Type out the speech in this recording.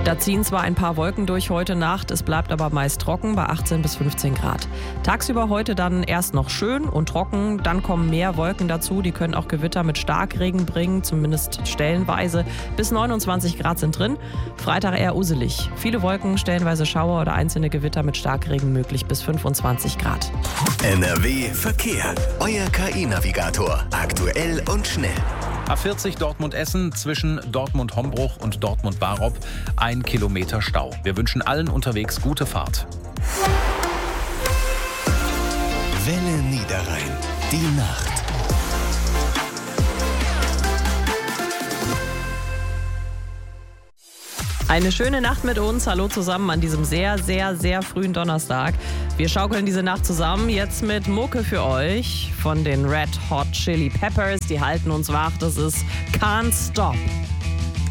Da ziehen zwar ein paar Wolken durch heute Nacht, es bleibt aber meist trocken bei 18 bis 15 Grad. Tagsüber heute dann erst noch schön und trocken, dann kommen mehr Wolken dazu, die können auch Gewitter mit Starkregen bringen, zumindest stellenweise. Bis 29 Grad sind drin. Freitag eher uselig. Viele Wolken, stellenweise Schauer oder einzelne Gewitter mit Starkregen möglich bis 25 Grad. NRW Verkehr. Euer KI-Navigator. Aktuell und schnell. A40 Dortmund-Essen zwischen Dortmund-Hombruch und Dortmund-Barop 1 Kilometer Stau. Wir wünschen allen unterwegs gute Fahrt. Welle Niederrhein. Die Nacht. Eine schöne Nacht mit uns. Hallo zusammen an diesem sehr, sehr, sehr frühen Donnerstag. Wir schaukeln diese Nacht zusammen jetzt mit Mucke für euch von den Red Hot Chili Peppers. Die halten uns wach. Das ist Can't Stop.